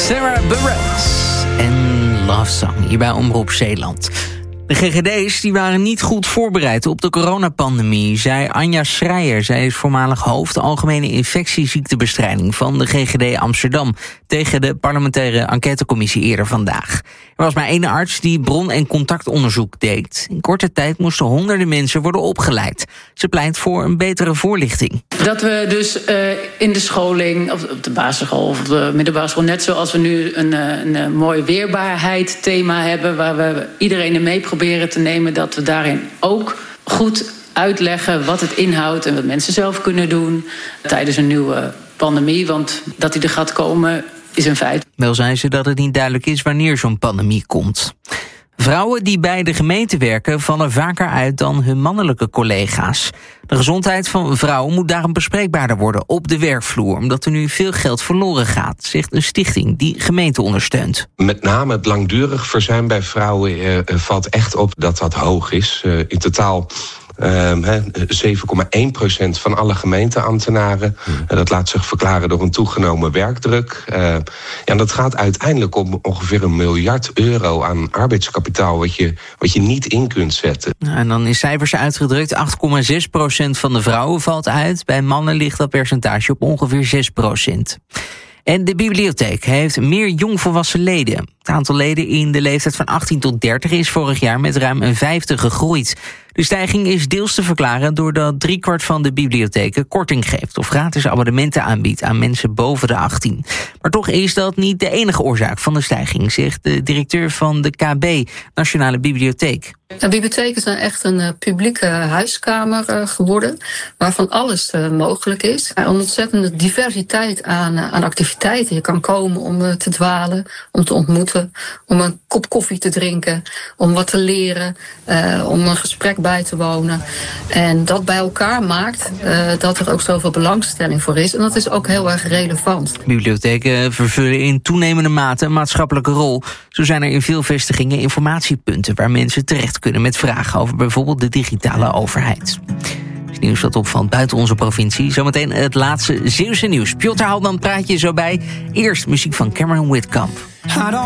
Sarah Bareilles en Love Song hier bij Omroep Zeeland. De GGD's die waren niet goed voorbereid op de coronapandemie, zei Anja Schreier. Zij is voormalig hoofd Algemene Infectieziektebestrijding van de GGD Amsterdam tegen de parlementaire enquêtecommissie eerder vandaag. Er was maar één arts die bron- en contactonderzoek deed. In korte tijd moesten honderden mensen worden opgeleid. Ze pleit voor een betere voorlichting. Dat we dus in de scholing, of op de basisschool of de middelbare school, net zoals we nu een mooi weerbaarheid thema hebben, waar we iedereen in mee proberen te nemen, dat we daarin ook goed uitleggen wat het inhoudt en wat mensen zelf kunnen doen tijdens een nieuwe pandemie. Want dat die er gaat komen is een feit. Wel zei ze dat het niet duidelijk is wanneer zo'n pandemie komt. Vrouwen die bij de gemeente werken vallen vaker uit dan hun mannelijke collega's. De gezondheid van vrouwen moet daarom bespreekbaarder worden op de werkvloer, omdat er nu veel geld verloren gaat, zegt een stichting die gemeente ondersteunt. Met name het langdurig verzuim bij vrouwen valt echt op dat dat hoog is. In totaal 7,1% van alle gemeenteambtenaren. Dat laat zich verklaren door een toegenomen werkdruk. En dat gaat uiteindelijk om ongeveer €1 miljard aan arbeidskapitaal wat je niet in kunt zetten. En dan in cijfers uitgedrukt, 8,6% van de vrouwen valt uit. Bij mannen ligt dat percentage op ongeveer 6%. En de bibliotheek heeft meer jongvolwassen leden. Het aantal leden in de leeftijd van 18 tot 30 is vorig jaar met ruim een 1/5 gegroeid. De stijging is deels te verklaren doordat 3/4 van de bibliotheken korting geeft of gratis abonnementen aanbiedt aan mensen boven de 18. Maar toch is dat niet de enige oorzaak van de stijging, zegt de directeur van de KB, Nationale Bibliotheek. De bibliotheken zijn echt een publieke huiskamer geworden, waarvan alles mogelijk is. Een ontzettende diversiteit aan activiteiten. Je kan komen om te dwalen, om te ontmoeten, om een kop koffie te drinken, om wat te leren, om een gesprek bij te wonen. En dat bij elkaar maakt dat er ook zoveel belangstelling voor is. En dat is ook heel erg relevant. Bibliotheken vervullen in toenemende mate een maatschappelijke rol. Zo zijn er in veel vestigingen informatiepunten waar mensen terecht kunnen met vragen over bijvoorbeeld de digitale overheid. Het nieuws dat opvalt buiten onze provincie. Zometeen het laatste Zeeuwse nieuws. Piotr Haldman praat je zo bij. Eerst muziek van Cameron Whitkamp.